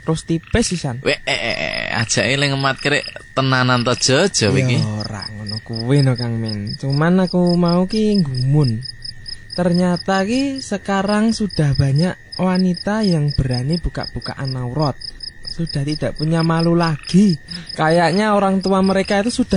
terus tipis sisan. Aja eling ngemat krek tenanan to Jojo iki. Ora ngono kuwi no Kang Min. Cuman aku mau ki gumun. Ternyata ki sekarang sudah banyak wanita yang berani buka-bukaan aurat. Sudah tidak punya malu lagi. Kayaknya orang tua mereka itu sudah